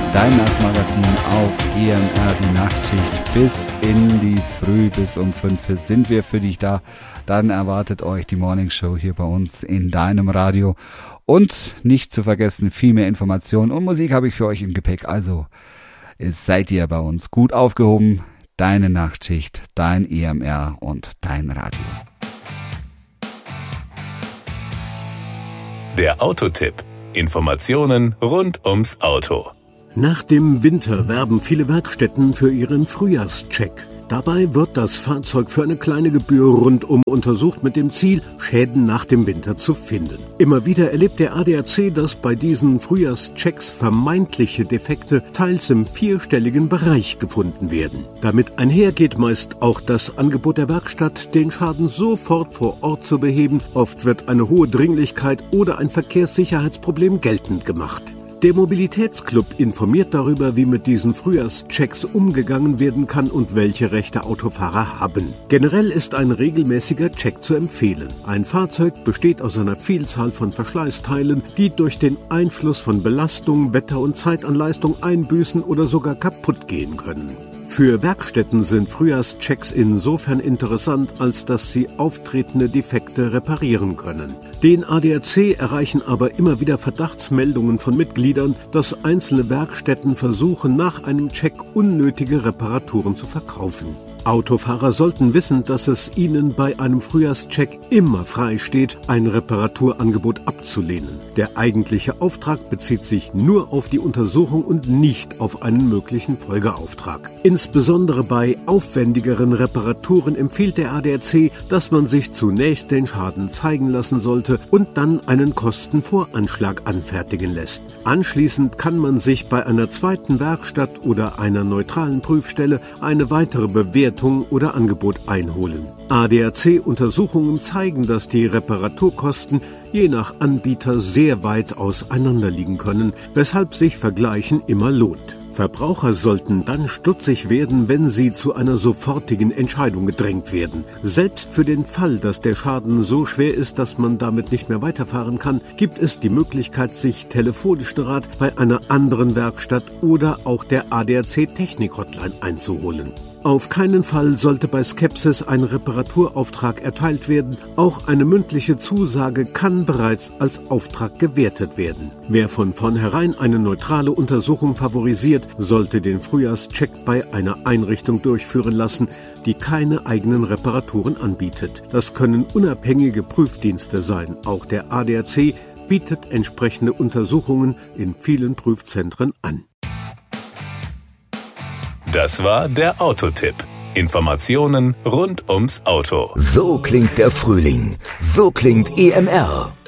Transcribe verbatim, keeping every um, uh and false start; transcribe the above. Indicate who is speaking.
Speaker 1: Dein Nachtmagazin auf E M R, die Nachtschicht bis in die Früh, bis um fünf sind wir für dich da. Dann erwartet euch die Morning Show hier bei uns in deinem Radio. Und nicht zu vergessen, viel mehr Informationen und Musik habe ich für euch im Gepäck. Also seid ihr bei uns gut aufgehoben. Deine Nachtschicht, dein E M R und dein Radio.
Speaker 2: Der Autotipp. Informationen rund ums Auto.
Speaker 3: Nach dem Winter werben viele Werkstätten für ihren Frühjahrscheck. Dabei wird das Fahrzeug für eine kleine Gebühr rundum untersucht mit dem Ziel, Schäden nach dem Winter zu finden. Immer wieder erlebt der A D A C, dass bei diesen Frühjahrschecks vermeintliche Defekte teils im vierstelligen Bereich gefunden werden. Damit einhergeht meist auch das Angebot der Werkstatt, den Schaden sofort vor Ort zu beheben. Oft wird eine hohe Dringlichkeit oder ein Verkehrssicherheitsproblem geltend gemacht. Der Mobilitätsclub informiert darüber, wie mit diesen Frühjahrschecks umgegangen werden kann und welche Rechte Autofahrer haben. Generell ist ein regelmäßiger Check zu empfehlen. Ein Fahrzeug besteht aus einer Vielzahl von Verschleißteilen, die durch den Einfluss von Belastung, Wetter und Zeit an Leistung einbüßen oder sogar kaputt gehen können. Für Werkstätten sind Frühjahrschecks insofern interessant, als dass sie auftretende Defekte reparieren können. Den A D A C erreichen aber immer wieder Verdachtsmeldungen von Mitgliedern, dass einzelne Werkstätten versuchen, nach einem Check unnötige Reparaturen zu verkaufen. Autofahrer sollten wissen, dass es ihnen bei einem Frühjahrscheck immer frei steht, ein Reparaturangebot abzulehnen. Der eigentliche Auftrag bezieht sich nur auf die Untersuchung und nicht auf einen möglichen Folgeauftrag. Insbesondere bei aufwendigeren Reparaturen empfiehlt der A D A C, dass man sich zunächst den Schaden zeigen lassen sollte und dann einen Kostenvoranschlag anfertigen lässt. Anschließend kann man sich bei einer zweiten Werkstatt oder einer neutralen Prüfstelle eine weitere Bewertung oder Angebot einholen. A D A C-Untersuchungen zeigen, dass die Reparaturkosten je nach Anbieter sehr weit auseinander liegen können, weshalb sich Vergleichen immer lohnt. Verbraucher sollten dann stutzig werden, wenn sie zu einer sofortigen Entscheidung gedrängt werden. Selbst für den Fall, dass der Schaden so schwer ist, dass man damit nicht mehr weiterfahren kann, gibt es die Möglichkeit, sich telefonischen Rat bei einer anderen Werkstatt oder auch der A D A C-Technik-Hotline einzuholen. Auf keinen Fall sollte bei Skepsis ein Reparaturauftrag erteilt werden. Auch eine mündliche Zusage kann bereits als Auftrag gewertet werden. Wer von vornherein eine neutrale Untersuchung favorisiert, sollte den Frühjahrscheck bei einer Einrichtung durchführen lassen, die keine eigenen Reparaturen anbietet. Das können unabhängige Prüfdienste sein. Auch der A D A C bietet entsprechende Untersuchungen in vielen Prüfzentren an.
Speaker 2: Das war der Autotipp. Informationen rund ums Auto.
Speaker 4: So klingt der Frühling. So klingt E M R.